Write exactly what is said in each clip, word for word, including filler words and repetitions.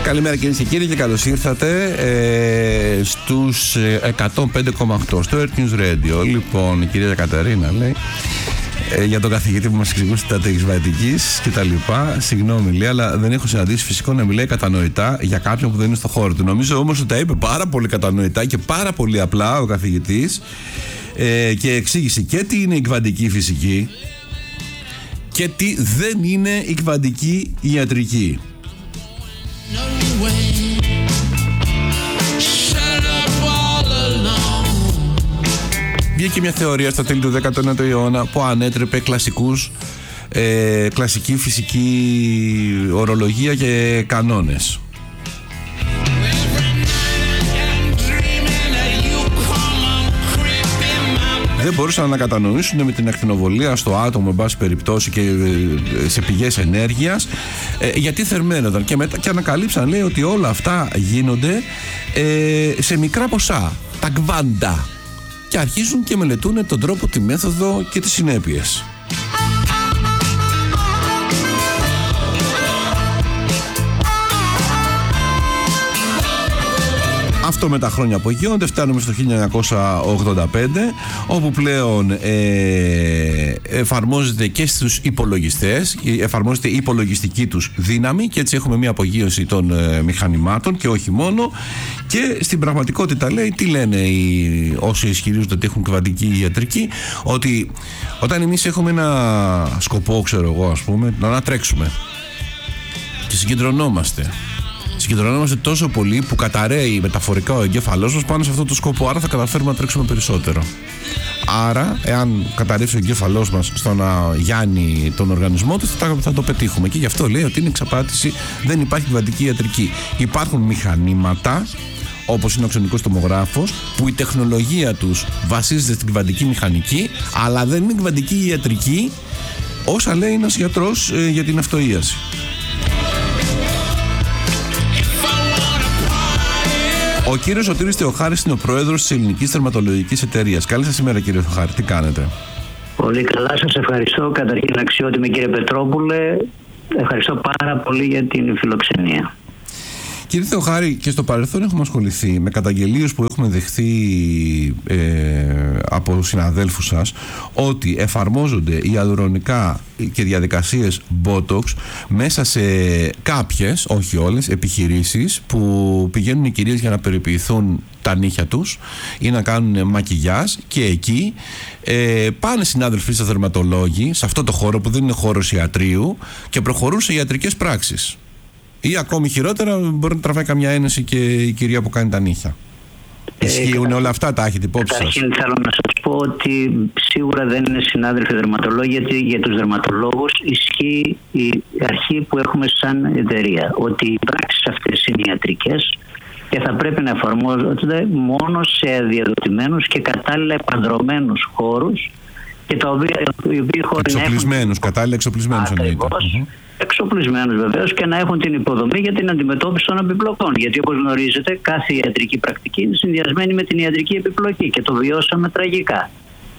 Καλημέρα κυρίες και κύριοι και καλώς ήρθατε ε, στους εκατόν πέντε κόμμα οκτώ στο Earth News Radio. Λοιπόν, η κυρία Κατερίνα λέει ε, για τον καθηγητή που μας εξηγούσε τα της βατικής και τα λοιπά. Συγγνώμη, λέει, αλλά δεν έχω συναντήσει φυσικό να μιλάει κατανοητά για κάποιον που δεν είναι στο χώρο του. Νομίζω όμως ότι τα είπε πάρα πολύ κατανοητά και πάρα πολύ απλά ο καθηγητής ε, και εξήγησε και τι είναι η κβαντική φυσική και τι δεν είναι η κβαντική ιατρική. Βγήκε μια θεωρία στα τέλη του δέκατου ένατου αιώνα που ανέτρεπε κλασικούς, ε, κλασική φυσική ορολογία και κανόνες. Δεν μπορούσαν να κατανοήσουν με την ακτινοβολία στο άτομο, εν πάση περιπτώσει, και σε πηγές ενέργειας, ε, γιατί θερμαίνονταν. Και, μετά, και ανακαλύψαν, λέει, ότι όλα αυτά γίνονται ε, σε μικρά ποσά, τα κβάντα. Και αρχίζουν και μελετούν τον τρόπο, τη μέθοδο και τις συνέπειες. Αυτό με τα χρόνια απογειώνεται, φτάνουμε στο χίλια εννιακόσια ογδόντα πέντε, όπου πλέον ε, εφαρμόζεται και στους υπολογιστές, εφαρμόζεται η υπολογιστική τους δύναμη και έτσι έχουμε μια απογείωση των ε, μηχανημάτων και όχι μόνο. Και στην πραγματικότητα, λέει, τι λένε οι, όσοι ισχυρίζονται ότι έχουν κβαντική ιατρική, ότι όταν εμείς έχουμε ένα σκοπό, ξέρω εγώ, ας πούμε, να ανατρέξουμε και συγκεντρωνόμαστε Συγκεντρωνόμαστε τόσο πολύ που καταραίει μεταφορικά ο εγκέφαλός μας πάνω σε αυτό το σκοπό. Άρα θα καταφέρουμε να τρέξουμε περισσότερο. Άρα, εάν καταρρεύσει ο εγκέφαλός μας στο να γιάνει τον οργανισμό του, θα, θα το πετύχουμε. Και γι' αυτό λέει ότι είναι εξαπάτηση, δεν υπάρχει κβαντική ιατρική. Υπάρχουν μηχανήματα, όπως είναι ο ξενικός τομογράφος, που η τεχνολογία τους βασίζεται στην κβαντική μηχανική, αλλά δεν είναι κβαντική ιατρική, όσα λέει ένας γιατρός ε, για την αυτοίαση. Ο κύριος Σωτήρης Θεοχάρης είναι ο πρόεδρος της Ελληνικής Θερματολογικής Εταιρείας. Καλή σας ημέρα, κύριε Θεοχάρη, τι κάνετε? Πολύ καλά, σας ευχαριστώ. Καταρχήν, αξιότιμη κύριε Πετρόπουλε, ευχαριστώ πάρα πολύ για την φιλοξενία. Κύριε Θεοχάρη, και στο παρελθόν έχουμε ασχοληθεί με καταγγελίες που έχουμε δεχθεί ε, από συναδέλφους σας, ότι εφαρμόζονται ιαλουρονικά και διαδικασίες Botox μέσα σε κάποιες, όχι όλες, επιχειρήσεις που πηγαίνουν οι κυρίες για να περιποιηθούν τα νύχια τους ή να κάνουν μακιγιάζ, και εκεί ε, πάνε συνάδελφοι στα δερματολόγοι, σε αυτό το χώρο που δεν είναι χώρος ιατρίου, και προχωρούν σε ιατρικές πράξεις. Ή ακόμη χειρότερα, μπορεί να τραβάει καμιά ένεση και η κυρία που κάνει τα νύχια. Ε, Ισχύουν κατα... όλα αυτά, τα έχετε υπόψη σας? Καταρχήν θέλω να σας πω ότι σίγουρα δεν είναι συνάδελφοι δερματολόγοι, γιατί για τους δερματολόγους ισχύει η αρχή που έχουμε σαν εταιρεία, ότι οι πράξεις αυτές είναι ιατρικές και θα πρέπει να εφαρμόζονται μόνο σε διαδοτημένους και κατάλληλα επανδρωμένους χώρους, και τα οποία, οι οποίοι χώροι εξοπλισμένους, έχουν... κατάλληλα εξοπλισμένους εννοείται. Εξοπλισμένους βεβαίως, και να έχουν την υποδομή για την αντιμετώπιση των επιπλοκών. Γιατί, όπως γνωρίζετε, κάθε ιατρική πρακτική είναι συνδυασμένη με την ιατρική επιπλοκή και το βιώσαμε τραγικά.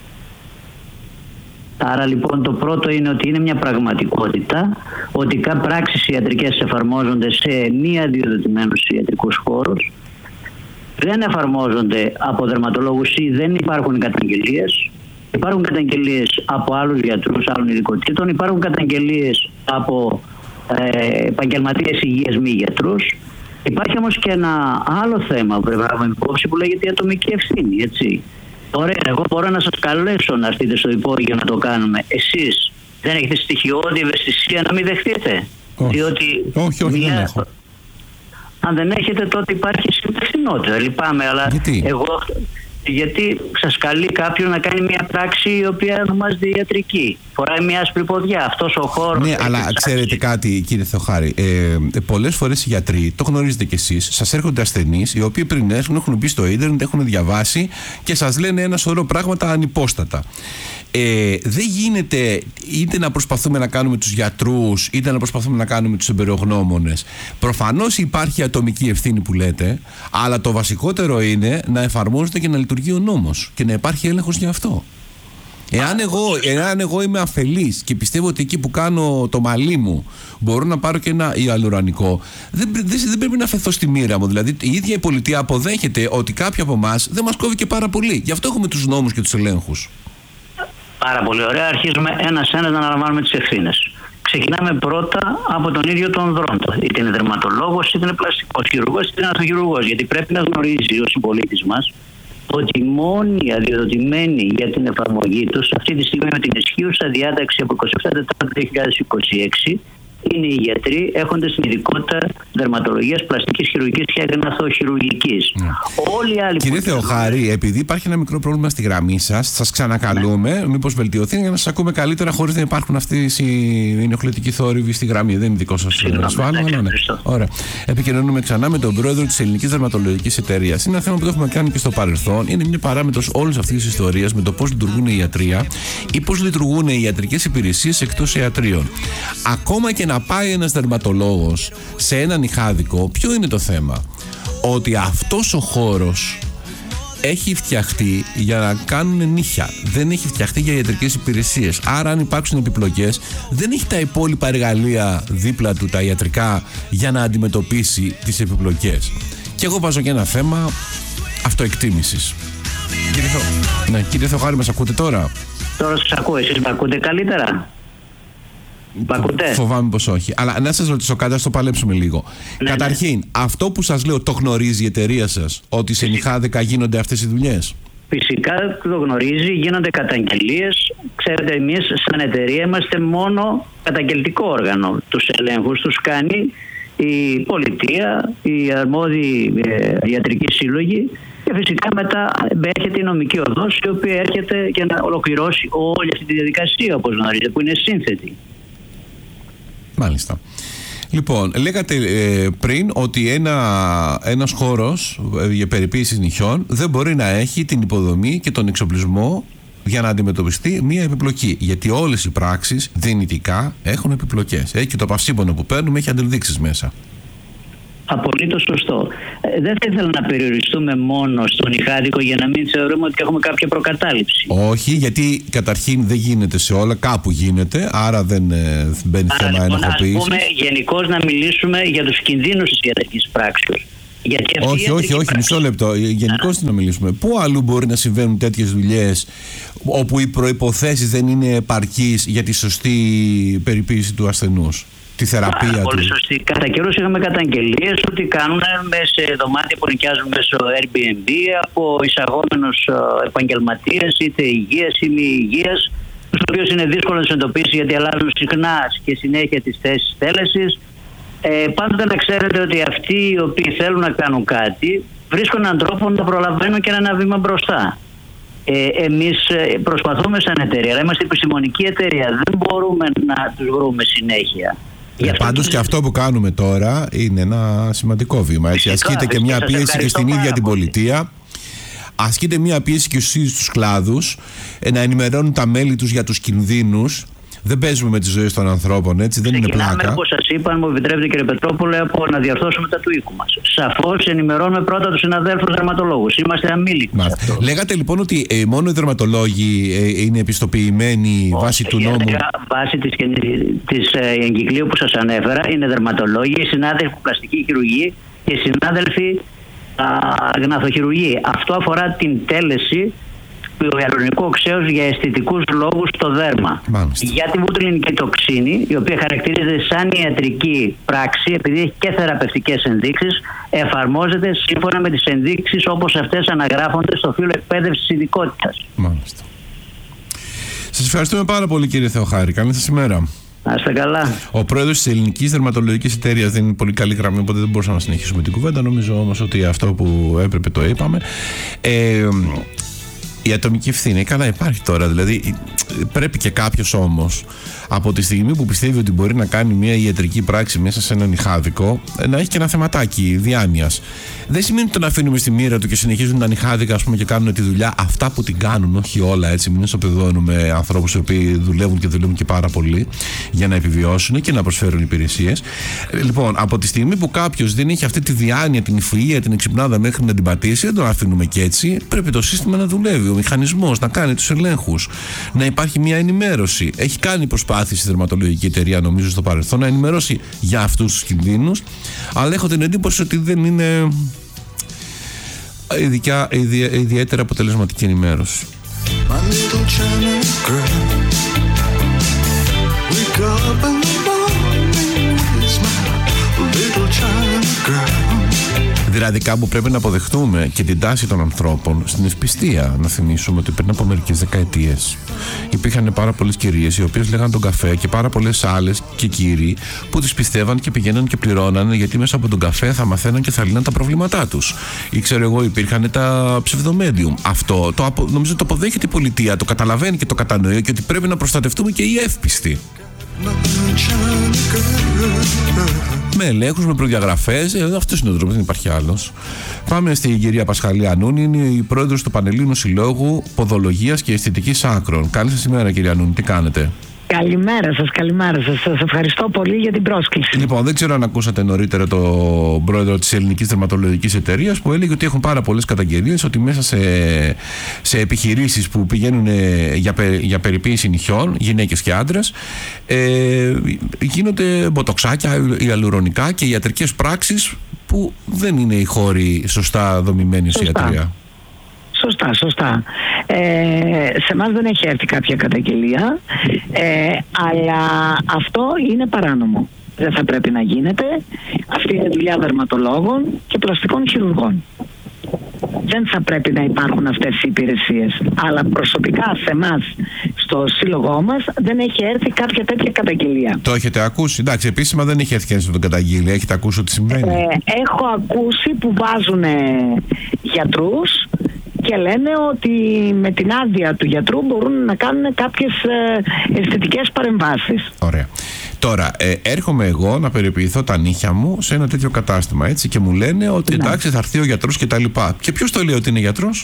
Άρα λοιπόν το πρώτο είναι ότι είναι μια πραγματικότητα ότι κάποιες πράξεις ιατρικές εφαρμόζονται σε μη αδειοδοτημένους ιατρικούς χώρους, δεν εφαρμόζονται από δερματολόγους ή δεν υπάρχουν καταγγελίες. Υπάρχουν καταγγελίες από άλλους γιατρούς άλλων ειδικοτήτων, υπάρχουν καταγγελίες από ε, επαγγελματίες υγείας μη γιατρούς. Υπάρχει όμως και ένα άλλο θέμα που πρέπει να έχουμε υπόψη, που λέγεται η ατομική ευθύνη, έτσι. Ωραία, εγώ μπορώ να σας καλέσω να έρθετε στο υπόγειο να το κάνουμε. Εσείς δεν έχετε στοιχειώδη ευαισθησία να μην δεχτείτε? Όχι, διότι όχι, όχι μια... δεν έχω. Αν δεν έχετε, τότε υπάρχει συμπευθυνότητα. Λυπάμαι, αλλά γιατί? εγώ... Γιατί σας καλεί κάποιον να κάνει μια πράξη η οποία ονομάζεται ιατρική. Φοράει μια άσπρη ποδιά. Αυτός ο χώρος. Ναι, αλλά ψάξει. Ξέρετε κάτι, κύριε Θεοχάρη. Ε, πολλές φορές οι γιατροί, το γνωρίζετε κι εσείς, σας έρχονται ασθενείς οι οποίοι πριν έρθουν έχουν μπει στο ίντερνετ, έχουν διαβάσει και σας λένε ένα σωρό πράγματα ανυπόστατα. Ε, δεν γίνεται είτε να προσπαθούμε να κάνουμε τους γιατρούς, είτε να προσπαθούμε να κάνουμε τους εμπειρογνώμονες. Προφανώς υπάρχει ατομική ευθύνη που λέτε, αλλά το βασικότερο είναι να εφαρμόζεται και να λειτουργεί ο νόμος και να υπάρχει έλεγχος για αυτό. Εάν εγώ, εάν εγώ είμαι αφελής και πιστεύω ότι εκεί που κάνω το μαλλί μου μπορώ να πάρω και ένα ιαλουρανικό, δεν, δεν, δεν πρέπει να αφαιθώ στη μοίρα μου. Δηλαδή η ίδια η πολιτεία αποδέχεται ότι κάποιοι από εμάς δεν μας κόβει και πάρα πολύ. Γι' αυτό έχουμε τους νόμους και τους ελέγχους. Πάρα πολύ ωραία. Αρχίζουμε ένας-ένας να αναλαμβάνουμε τις ευθύνες. Ξεκινάμε πρώτα από τον ίδιο τον δρόντο. Είτε είναι δερματολόγος, είτε είναι πλαστικός χειρουργός, είτε είναι αρθροχειρουργός. Γιατί πρέπει να γνωρίζει ο συμπολίτης μας ότι οι μόνοι αδειοδοτημένοι για την εφαρμογή τους αυτή τη στιγμή με την ισχύουσα διάταξη από είκοσι επτά Τετάρτου δύο χιλιάδες είκοσι έξι είναι οι γιατροί έχοντες την ειδικότητα δερματολογίας, πλαστικής χειρουργικής και αγναθοχειρουργικής. Mm. Όλοι οι άλλοι. Κύριε Θεοχάρη, επειδή υπάρχει ένα μικρό πρόβλημα στη γραμμή σας, σας ξανακαλούμε, ναι. Μήπως βελτιωθεί για να σας ακούμε καλύτερα χωρίς να υπάρχουν αυτοί οι ενοχλητικοί θόρυβοι στη γραμμή. Δεν είναι δικό σας ασφάλεια. Ναι, ναι. Ωραία. Επικοινωνούμε ξανά με τον πρόεδρο της Ελληνικής Δερματολογικής Εταιρείας. Είναι ένα θέμα που το έχουμε κάνει και στο παρελθόν. Είναι μια παράμετρος όλης αυτής της ιστορίας με το πώς λειτουργούν οι ιατρία ή πώς λειτουργούν οι ιατρικές υπηρεσίες εκτός ιατρίων. Ακόμα και να πάει ένας δερματολόγος σε έναν νυχάδικο, ποιο είναι το θέμα? Ότι αυτός ο χώρος έχει φτιαχτεί για να κάνουν νύχια. Δεν έχει φτιαχτεί για ιατρικές υπηρεσίες. Άρα αν υπάρξουν επιπλοκές, δεν έχει τα υπόλοιπα εργαλεία δίπλα του, τα ιατρικά, για να αντιμετωπίσει τις επιπλοκές. Και εγώ βάζω και ένα θέμα αυτοεκτίμησης. Κύριε, Θεο... ναι, κύριε Θεοχάρη, μας ακούτε τώρα? Τώρα σας ακούω, εσείς με ακούτε καλύτερα? Φοβάμαι πως όχι. Αλλά να σας ρωτήσω κάτι, ας το παλέψουμε λίγο. Ναι, Καταρχήν, ναι. αυτό που σας λέω, το γνωρίζει η εταιρεία σας, ότι σε νυχάδικα γίνονται αυτές οι δουλειές? Φυσικά το γνωρίζει, γίνονται καταγγελίες. Ξέρετε, εμείς σαν εταιρεία είμαστε μόνο καταγγελτικό όργανο. Τους ελέγχους τους κάνει η πολιτεία, οι αρμόδιοι ε, ιατρικοί σύλλογοι και φυσικά μετά έρχεται η νομική οδός, η οποία έρχεται για να ολοκληρώσει όλη αυτή τη διαδικασία, όπως γνωρίζετε, που είναι σύνθετη. Μάλιστα. Λοιπόν, λέγατε ε, πριν ότι ένα, ένας χώρος ε, για περιποίηση νυχιών δεν μπορεί να έχει την υποδομή και τον εξοπλισμό για να αντιμετωπιστεί μία επιπλοκή. Γιατί όλες οι πράξεις δυνητικά έχουν επιπλοκές. Έχει και το παυσίπονο που παίρνουμε, έχει αντιδείξεις μέσα. Απολύτως σωστό. Ε, δεν θα ήθελα να περιοριστούμε μόνο στον νυχάδικο για να μην θεωρούμε ότι έχουμε κάποια προκατάληψη. Όχι, γιατί καταρχήν δεν γίνεται σε όλα, κάπου γίνεται, άρα δεν ε, μπαίνει άρα, θέμα λοιπόν, ενοχοποίησης. Ας πούμε γενικώς να μιλήσουμε για τους κινδύνους της ιατρικής πράξης. Γιατί όχι, όχι, όχι, μισό λεπτό. Γενικώς να μιλήσουμε. Πού αλλού μπορεί να συμβαίνουν τέτοιες δουλειές όπου οι προϋποθέσεις δεν είναι επαρκείς για τη σωστή περιποίηση του ασθενούς? Τη θεραπεία Άρα, του. Πολύ σωστή. Κατά καιρούς είχαμε καταγγελίες ότι κάνουν σε δωμάτια που νοικιάζουν μέσω Airbnb από εισαγόμενους επαγγελματίες, είτε υγείας ή μη υγείας, τους οποίους είναι δύσκολο να τους εντοπίσει γιατί αλλάζουν συχνά και συνέχεια τις θέσεις τέλεσης. Ε, πάντοτε να ξέρετε ότι αυτοί οι οποίοι θέλουν να κάνουν κάτι βρίσκουν έναν τρόπο να προλαβαίνουν και ένα βήμα μπροστά. Ε, εμείς προσπαθούμε σαν εταιρεία, αλλά είμαστε επιστημονική εταιρεία, δεν μπορούμε να τους βρούμε συνέχεια. Ε, πάντως και αυτό που κάνουμε τώρα είναι ένα σημαντικό βήμα. Έτσι. Φυσικά, ασκείται και μια πίεση και στην ίδια την πολιτεία. Ασκείται μια πίεση και στους κλάδους να ενημερώνουν τα μέλη τους για τους κινδύνους. Δεν παίζουμε με τις ζωές των ανθρώπων, έτσι, δεν Ξεκινάμε, είναι πλάκα. Όπως σας είπα, αν μου επιτρέπετε κύριε Πετρόπουλε, από να διορθώσουμε τα του οίκου μας. Σαφώς ενημερώνουμε πρώτα τους συναδέλφους δερματολόγους. Είμαστε αμήλικοι. Λέγατε λοιπόν ότι ε, μόνο οι δερματολόγοι ε, είναι επιστοποιημένοι βάσει του νόμου. Βάσει της, της ε, εγκυκλίου που σας ανέφερα, είναι δερματολόγοι, οι συνάδελφοι πλαστική χειρουργή και οι συνάδελφοι αγναθοχειρουργοί. Αυτό αφορά την τέλεση του ιαλουρονικού οξέως για αισθητικούς λόγους στο δέρμα. Μάλιστα. Για τη βούτυλινική τοξίνη, η οποία χαρακτηρίζεται σαν ιατρική πράξη, επειδή έχει και θεραπευτικές ενδείξεις, εφαρμόζεται σύμφωνα με τις ενδείξεις όπως αυτές αναγράφονται στο φύλλο εκπαίδευσης ειδικότητας. Μάλιστα. Σας ευχαριστούμε πάρα πολύ κύριε Θεοχάρη. Καλή σας ημέρα. Να είστε καλά. Ο πρόεδρος της Ελληνικής Δερματολογικής Εταιρείας δεν είναι πολύ καλή γραμμή, οπότε δεν μπορούσαμε να συνεχίσουμε την κουβέντα. Νομίζω όμως ότι αυτό που έπρεπε το είπαμε. Ε, Η ατομική ευθύνη, καλά υπάρχει τώρα, δηλαδή πρέπει και κάποιος όμως από τη στιγμή που πιστεύει ότι μπορεί να κάνει μια ιατρική πράξη μέσα σε έναν νυχάδικο να έχει και ένα θεματάκι διάνοιας. Δεν σημαίνει ότι τον αφήνουμε στη μοίρα του και συνεχίζουν τα νυχάδικα, ας πούμε, και κάνουν τη δουλειά αυτά που την κάνουν, όχι όλα, έτσι. Μην ισοπεδώνουμε ανθρώπους οι οποίοι δουλεύουν και δουλεύουν και πάρα πολύ για να επιβιώσουν και να προσφέρουν υπηρεσίες. Λοιπόν, από τη στιγμή που κάποιος δεν έχει αυτή τη διάνοια, την ευφυΐα, την εξυπνάδα μέχρι να την πατήσει, δεν τον αφήνουμε και έτσι. Πρέπει το σύστημα να δουλεύει. ο μηχανισμός να κάνει τους ελέγχους, να υπάρχει μια ενημέρωση. Έχει κάνει προσπάθειες η δερματολογική εταιρεία, νομίζω, στο παρελθόν να ενημερώσει για αυτούς τους κινδύνους, αλλά έχω την εντύπωση ότι δεν είναι ειδικά, ειδι, ιδιαίτερα αποτελεσματική ενημέρωση. Δηλαδή κάπου πρέπει να αποδεχτούμε και την τάση των ανθρώπων στην ευπιστία. Να θυμίσουμε ότι πριν από μερικές δεκαετίες υπήρχαν πάρα πολλές κυρίες οι οποίες λέγαν τον καφέ και πάρα πολλές άλλες και κύριοι που τις πιστεύαν και πηγαίναν και πληρώνανε, γιατί μέσα από τον καφέ θα μαθαίναν και θα λύναν τα προβλήματά τους. Ή ξέρω εγώ, υπήρχαν τα ψευδομέντιουμ. Αυτό το απο, νομίζω το αποδέχεται η πολιτεία, το καταλαβαίνει και το κατανοεί, και ότι πρέπει να προστατευτούμε και οι εύπιστοι. Με ελέγχους, με προδιαγραφές, ε, αυτός είναι ο τρόπος, δεν υπάρχει άλλος. Πάμε στην κυρία Πασχαλή Ανούνη, είναι η πρόεδρος του Πανελλήνιου Συλλόγου Ποδολογίας και Αισθητικής Άκρων. Καλή σας ημέρα, κυρία Ανούνη, τι κάνετε? Καλημέρα σας, καλημέρα σας. Σας ευχαριστώ πολύ για την πρόσκληση. Λοιπόν, δεν ξέρω αν ακούσατε νωρίτερα τον πρόεδρο της Ελληνικής Δερματολογικής Εταιρείας που έλεγε ότι έχουν πάρα πολλές καταγγελίες ότι μέσα σε, σε επιχειρήσεις που πηγαίνουν για, πε, για περιποίηση νυχιών, γυναίκες και άντρες, ε, γίνονται μποτοξάκια, ιαλουρονικά και ιατρικές πράξεις που δεν είναι οι χώροι σωστά δομημένοι σε ιατρία. Σωστά, σωστά. Ε, σε εμάς δεν έχει έρθει κάποια καταγγελία, ε, αλλά αυτό είναι παράνομο. Δεν θα πρέπει να γίνεται. Αυτή είναι δουλειά δερματολόγων και πλαστικών χειρουργών. Δεν θα πρέπει να υπάρχουν αυτές οι υπηρεσίες. Αλλά προσωπικά σε εμάς, στο σύλλογό μας, δεν έχει έρθει κάποια τέτοια καταγγελία. Το έχετε ακούσει? Εντάξει, επίσημα δεν έχει έρθει κανείς με τον καταγγείλει. Έχετε ακούσει ότι συμβαίνει? Ε, έχω ακούσει που βάζουν γιατρούς και λένε ότι με την άδεια του γιατρού μπορούν να κάνουν κάποιες ε, αισθητικές παρεμβάσεις. Ωραία. Τώρα, ε, έρχομαι εγώ να περιποιηθώ τα νύχια μου σε ένα τέτοιο κατάστημα, έτσι, και μου λένε ότι ναι, εντάξει, θα έρθει ο γιατρός και τα λοιπά. Και ποιος το λέει ότι είναι γιατρός?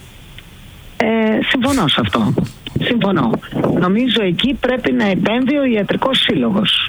Ε, συμφωνώ σε αυτό. Συμφωνώ. Νομίζω εκεί πρέπει να επέμβει ο ιατρικός σύλλογος.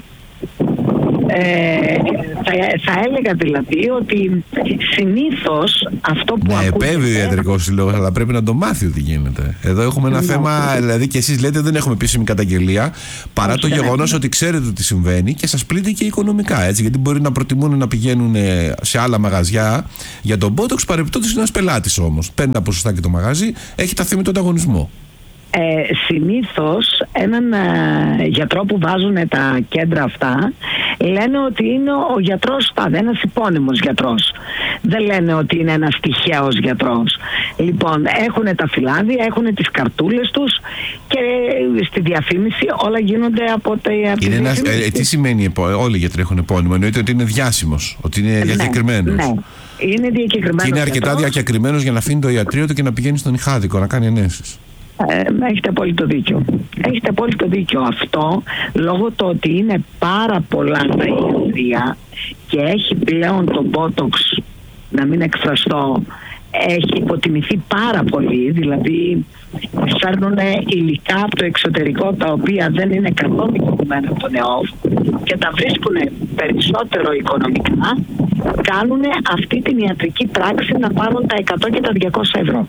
Ε, θα, θα έλεγα δηλαδή ότι συνήθως αυτό που ναι, ακούγεται... επέμβει ο ιατρικός σύλλογος, αλλά πρέπει να το μάθει ότι γίνεται. Εδώ έχουμε ένα ναι, θέμα, δηλαδή, και εσείς λέτε δεν έχουμε επίσημη καταγγελία, παρά όχι, το γεγονός ότι ξέρετε τι συμβαίνει και σας πλήττει και οικονομικά, έτσι, γιατί μπορεί να προτιμούν να πηγαίνουν σε άλλα μαγαζιά για τον μπότοξ, παρεμπιπτόντως είναι ένας πελάτης όμως. Παίρνει τα ποσοστά και το μαγαζί, έχει τα θύμη του ανταγωνισμού. Ε, συνήθως έναν ε, γιατρό που βάζουν τα κέντρα αυτά λένε ότι είναι ο γιατρός πάντα, ένας υπόνυμος γιατρός. Δεν λένε ότι είναι ένας τυχαίος γιατρός. Λοιπόν, έχουν τα φυλάδια, έχουν τις καρτούλες τους και στη διαφήμιση όλα γίνονται από τα... Είναι ένας, ε, τι σημαίνει όλοι οι γιατροί έχουν επώνυμο? Εννοείται ότι είναι διάσημος, ότι είναι διακεκριμένος. Ναι, ναι. Είναι διακεκριμένος. Και είναι αρκετά διακεκριμένος για να αφήνει το ιατρείο του και να πηγαίνει στον Ιχάδικο να κάνει ενέσεις. Ε, έχετε απόλυτο δίκιο. Έχετε απόλυτο δίκιο. Αυτό λόγω του ότι είναι πάρα πολλά τα ιατρία και έχει πλέον το μπότοξ, να μην εκφραστώ, έχει υποτιμηθεί πάρα πολύ. Δηλαδή φέρνουν υλικά από το εξωτερικό τα οποία δεν είναι καθόλου οικοδομημένα από τον ΕΟΦ και τα βρίσκουν περισσότερο οικονομικά, κάνουν αυτή την ιατρική πράξη να πάρουν τα εκατό και τα διακόσια ευρώ.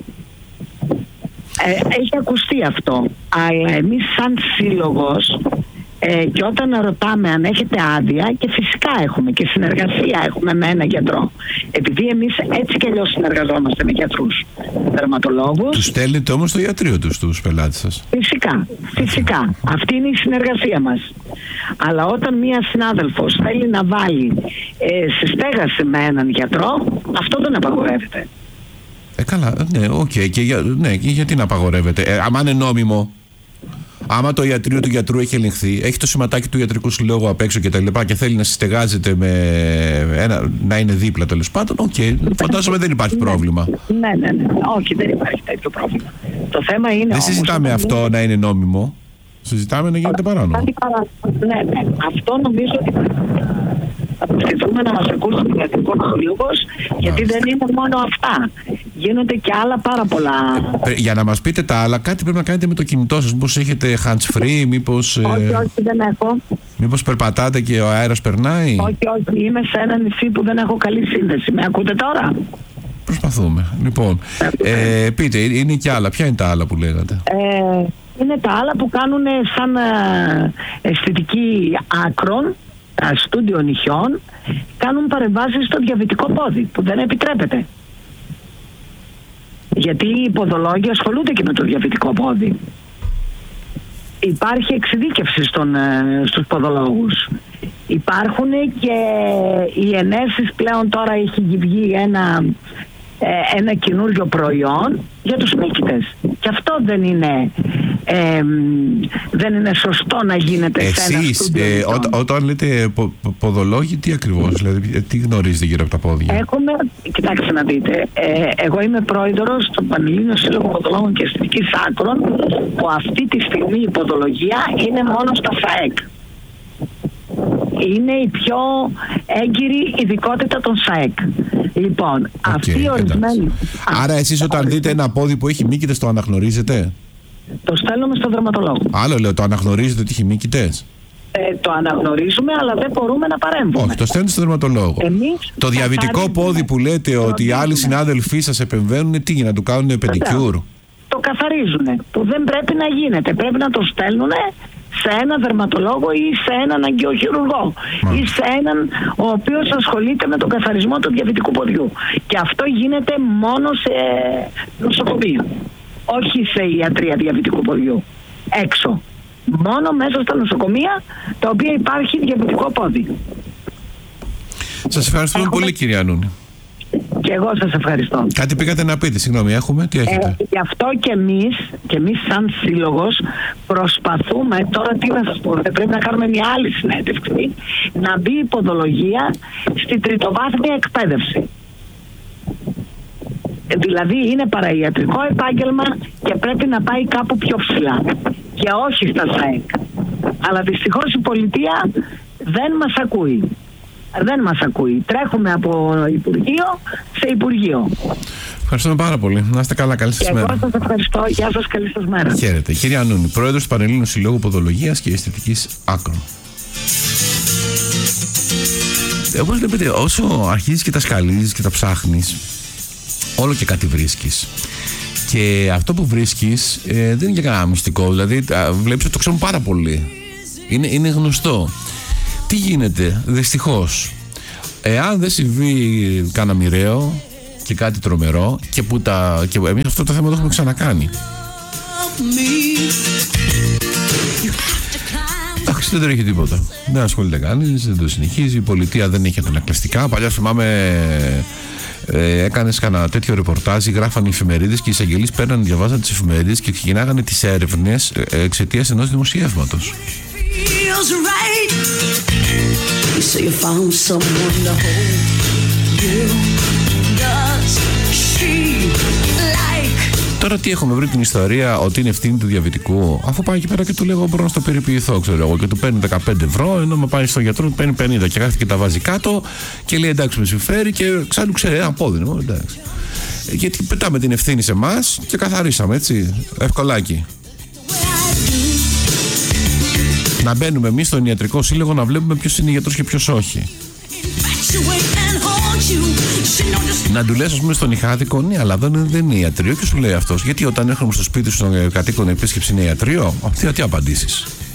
Ε, έχει ακουστεί αυτό, αλλά εμείς σαν σύλλογος ε, και όταν ρωτάμε αν έχετε άδεια, και φυσικά έχουμε και συνεργασία έχουμε με ένα γιατρό, επειδή εμείς έτσι κι αλλιώς συνεργαζόμαστε με γιατρούς δερματολόγους. Τους στέλνετε όμως στο ιατρείο τους τους πελάτες σας? Φυσικά, φυσικά. Αυτή είναι η συνεργασία μας. Αλλά όταν μία συνάδελφος θέλει να βάλει ε, σε στέγαση με έναν γιατρό, αυτό δεν απαγορεύεται. Ε, καλά, ναι, οκ. Okay. Και, για, ναι, και γιατί να απαγορεύεται? Ε, άμα είναι νόμιμο, άμα το ιατρείο του γιατρού έχει ελεγχθεί, έχει το σηματάκι του ιατρικού συλλόγου απ' έξω και τα λοιπά και θέλει να συστεγάζεται με ένα, να είναι δίπλα, τέλος πάντων, οκ. Okay. Φαντάζομαι δεν υπάρχει πρόβλημα. Ναι, ναι, ναι. Όχι, δεν υπάρχει τέτοιο πρόβλημα. Το θέμα είναι. Δεν συζητάμε όμως, αυτό να είναι νόμιμο. Συζητάμε να γίνεται παράνομο. Ναι, ναι. Αυτό νομίζω ότι θα προσπαθούμε να μας ακούσει ο ιατρικός σύλλογος, γιατί δεν είναι μόνο αυτά. Γίνονται και άλλα πάρα πολλά. Ε, για να μας πείτε τα άλλα, κάτι πρέπει να κάνετε με το κινητό σας. Μήπως έχετε hands free, μήπως... Όχι, όχι, δεν έχω. Μήπως περπατάτε και ο αέρας περνάει? Όχι, όχι, είμαι σε ένα νησί που δεν έχω καλή σύνδεση. Με ακούτε τώρα? Προσπαθούμε. Λοιπόν, ε, πείτε, είναι και άλλα. Ποια είναι τα άλλα που λέγατε? Ε, είναι τα άλλα που κάνουν σαν ε, αισθητική άκρων, τα στούντιο νυχιών, κάνουν παρεμβάσεις στο διαβητικό πόδι που δεν επιτρέπεται. Γιατί οι ποδολόγοι ασχολούνται και με το διαβητικό πόδι. Υπάρχει εξειδίκευση στον, στους ποδολόγους. Υπάρχουν και οι ενέσεις πλέον, τώρα έχει βγει ένα, ένα καινούριο προϊόν για τους μύκητες. Και αυτό δεν είναι, ε, δεν είναι σωστό να γίνεται. Εσείς, σε ένα ε, ό, όταν λέτε πο, πο, ποδολόγοι, τι ακριβώς, δηλαδή, τι γνωρίζετε γύρω από τα πόδια? Έχουμε, κοιτάξτε να δείτε, ε, εγώ είμαι πρόεδρος του Πανελλήνιου Σύλλογου Ποδολόγων και Αισθητικής Άκρων, που αυτή τη στιγμή η ποδολογία είναι μόνο στα ΣΑΕΚ. Είναι η πιο έγκυρη ειδικότητα των ΣΑΕΚ. Λοιπόν, okay, αυτή η ορισμένη... Άρα εσείς όταν δείτε ένα πόδι που έχει μύκητες, το αναγνωρίζετε? Το στέλνουμε στον δερματολόγο. Άλλο λέω, το αναγνωρίζετε ότι έχει μύκητες? Ε, το αναγνωρίζουμε, αλλά δεν μπορούμε να παρέμβουμε. Όχι, το στέλνετε στον δερματολόγο. Εμείς το διαβητικό πόδι που λέτε ότι οι άλλοι συνάδελφοί σας επεμβαίνουν, τι, για να του κάνουν πεντικιούρ? Το καθαρίζουν, που δεν πρέπει να γίνεται. Πρέπει να το στέλνουν σε έναν δερματολόγο ή σε έναν αγκιοχειρουργό ή σε έναν ο οποίος ασχολείται με τον καθαρισμό του διαβητικού ποδιού. Και αυτό γίνεται μόνο σε νοσοκομεία, όχι σε ιατρία διαβητικού ποδιού. Έξω. Μόνο μέσα στα νοσοκομεία τα οποία υπάρχει διαβητικό πόδι. Σας ευχαριστούμε Έχουμε... πολύ, κυρία Νούνη. Και εγώ σας ευχαριστώ. Κάτι πήγατε να πείτε, συγγνώμη, έχουμε, τι έχετε? Ε, γι' αυτό και εμείς, και εμείς σαν σύλλογος προσπαθούμε, τώρα τι να σας πω, δεν πρέπει να κάνουμε μια άλλη συνέντευξη, να μπει η ποδολογία στην τριτοβάθμια εκπαίδευση. Δηλαδή είναι παραϊατρικό επάγγελμα και πρέπει να πάει κάπου πιο ψηλά και όχι στα ΣΑΕΚ. Αλλά δυστυχώς η πολιτεία δεν μας ακούει. Δεν μας ακούει. Τρέχουμε από Υπουργείο σε Υπουργείο. Ευχαριστούμε πάρα πολύ. Να είστε καλά. Καλή σας μέρα. Εγώ σας ευχαριστώ. Γεια σας. Καλή σας μέρα. Χαίρετε. Κυρία Νούνη, πρόεδρος του Πανελλήνιου Συλλόγου Ποδολογίας και Αισθητικής Άκρων. Όπως βλέπετε, όσο αρχίζεις και τα σκαλίζεις και τα ψάχνεις, όλο και κάτι βρίσκεις. Και αυτό που βρίσκεις ε, δεν είναι για κανένα μυστικό. Δηλαδή, βλέπεις ότι το ξέρουν πάρα πολύ. Είναι, είναι γνωστό. Τι γίνεται, δυστυχώς, εάν δεν συμβεί κανένα μοιραίο και κάτι τρομερό, και που τα, και εμείς αυτό το θέμα το έχουμε ξανακάνει. Εντάξει, δεν τρέχει τίποτα. Δεν ασχολείται κανείς, δεν το συνεχίζει. Η πολιτεία δεν έχει αντανακλαστικά. Παλιά θυμάμαι, ε, έκανες κανένα τέτοιο ρεπορτάζ, γράφανε οι εφημερίδες και οι εισαγγελείς παίρνανε, διαβάζανε τις εφημερίδες και ξεκινάγανε τις έρευνες εξαιτίας ενός δημοσιεύματος. So you found someone to hold you. Does she like? Τώρα τι έχουμε βρει την ιστορία ότι είναι ευθύνη του διαβητικού, αφού πάει εκεί πέρα και του λέω μπορώ να στο περιποιηθώ, ξέρω εγώ, και του παίρνει δεκαπέντε ευρώ, ενώ με πάει στον γιατρό του παίρνει πενήντα και κάθεται και τα βάζει κάτω και λέει εντάξει με συμφέρει και ξάλλου ξέρει ένα πόδι, ναι, εντάξει. Γιατί πετάμε την ευθύνη σε εμάς και καθαρίσαμε, έτσι, ευκολάκι. Να μπαίνουμε εμείς στον ιατρικό σύλλογο να βλέπουμε ποιος είναι γιατρός και ποιος όχι. Να του λες, ας πούμε, στον ηχάδικο, ναι, αλλά δεν, δεν είναι ιατρείο, και σου λέει αυτός. Γιατί όταν έρχομαι στο σπίτι σου στον κατοίκον επίσκεψη είναι ιατρείο, τι, τι απαντήσεις?